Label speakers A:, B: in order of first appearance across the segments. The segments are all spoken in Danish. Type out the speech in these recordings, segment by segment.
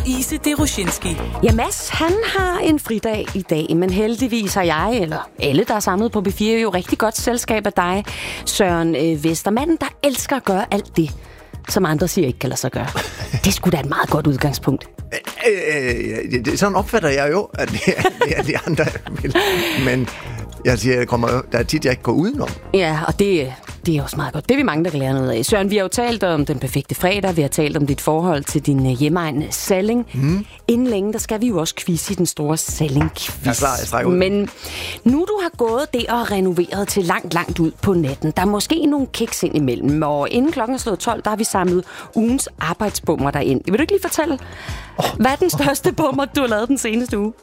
A: Louise Derushinski.
B: Ja, Mads, han har en fridag i dag, men heldigvis har jeg, eller alle, der er samlet på B4, jo rigtig godt selskab af dig, Søren Vestermanden, der elsker at gøre alt det, som andre siger ikke kan lade sig gøre. Det er sgu da et meget godt udgangspunkt.
C: Sådan opfatter jeg jo, at det er de andre vil. Men jeg siger, der er tit, jeg ikke går udenom.
B: Ja, og det er også meget godt. Det er vi mange, der kan lære noget af. Søren, vi har jo talt om den perfekte fredag. Vi har talt om dit forhold til din hjemegn Salling. Inden længe, der skal vi jo også quizze i den store Salling-quiz.
C: Jeg er klar, jeg strækker ud.
B: Men nu du har gået der og renoveret til langt ud på natten, der er måske nogle kiks ind imellem. Og inden klokken er slået 12, der har vi samlet ugens arbejdsbummer derind. Vil du ikke lige fortælle, hvad er den største bummer, du har lavet den seneste uge?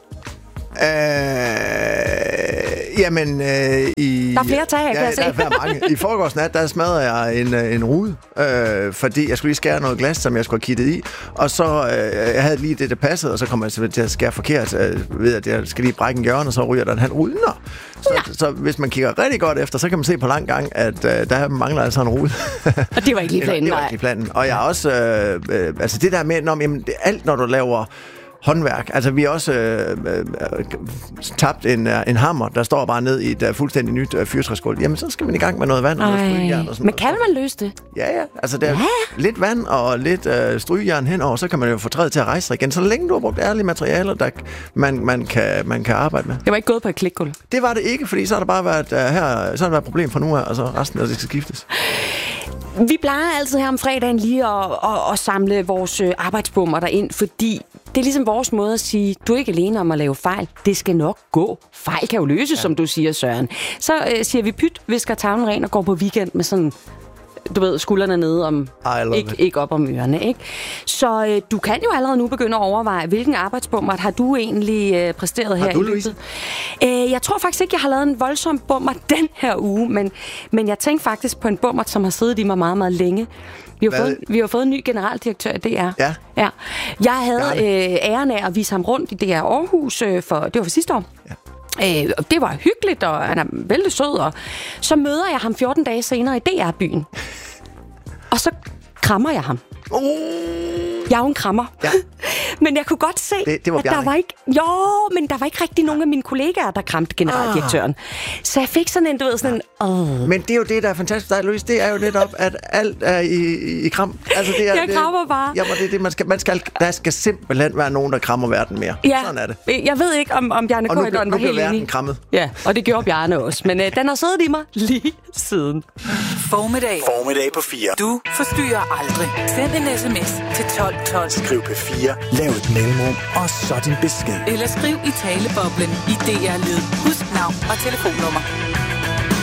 C: Jamen,
B: der er flere tager, kan jeg se.
C: Der er mange. I forgårs nat, der smadrede jeg en rude, fordi jeg skulle lige skære noget glas, som jeg skulle have kittet i. Og så, jeg havde lige det, der passede, og så kom jeg til at skære forkert, ved at jeg skal lige brække en hjørne, og så ryger der en halv rude. Så hvis man kigger rigtig godt efter, så kan man se på lang gang, at der mangler altså en rude.
B: Og det var ikke lige planen,
C: det var ikke lige planen. Og jeg har også, altså det der med, alt når du laver håndværk. Altså, vi har også tabt en hammer, der står bare ned i et fuldstændig nyt fyrtræsgulv. Jamen, så skal man i gang med noget vand og noget strygejern og sådan.
B: Men kan man løse det?
C: Ja. Altså, der er lidt vand og lidt strygejern henover, så kan man jo få træet til at rejse sig igen. Så længe du har brugt ærlige materialer, der man kan arbejde med.
B: Det var ikke gået på et klikgulv.
C: Det var det ikke, fordi så har der bare været så har der været et problem fra nu af, og så resten af det skal skiftes.
B: Vi plejer altid her om fredagen lige at samle vores arbejdsbummer derind, fordi det er ligesom vores måde at sige, du er ikke alene om at lave fejl. Det skal nok gå. Fejl kan jo løses, som du siger, Søren. Så siger vi pyt, visker tavlen ren og går på weekend med sådan, du ved, skuldrene nede om, ikke op om ørerne, ikke? Så du kan jo allerede nu begynde at overveje, hvilken arbejdsbummer har du egentlig præsteret her i løbet. Jeg tror faktisk ikke, jeg har lavet en voldsom bummer den her uge, men jeg tænkte faktisk på en bummer, som har siddet i mig meget, meget længe. Vi har fået en ny generaldirektør i DR. Ja. Jeg havde æren af at vise ham rundt i DR Aarhus, det var for sidste år. Ja. Det var hyggeligt, og han er vældig sød, og så møder jeg ham 14 dage senere i DR-byen. Og så krammer jeg ham. Jeg er jo en krammer. Ja. Men jeg kunne godt se,
C: det var
B: at der var ikke... men der var ikke rigtig nogen af mine kollegaer, der kramte generaldirektøren. Så jeg fik sådan en, du ved, sådan en...
C: Men det er jo det, der er fantastisk dig, Louise. Det er jo netop, at alt er i kram. Altså, det er,
B: jeg krammer bare.
C: Jamen, det er det, der skal simpelthen være nogen, der krammer verden mere.
B: Ja.
C: Sådan er det.
B: Jeg ved ikke, om Bjarne Corydon var helt enig.
C: Verden krammet.
B: Ja, og det gjorde Bjarne også. Men den har siddet i mig lige siden.
A: Formiddag
D: på 4.
A: Du forstyrrer aldrig. Send en sms til 1212.
D: Skriv P4, lav et mellemrum, og så din besked.
A: Eller skriv i taleboblen i DR Lyd. Husk navn og telefonnummer.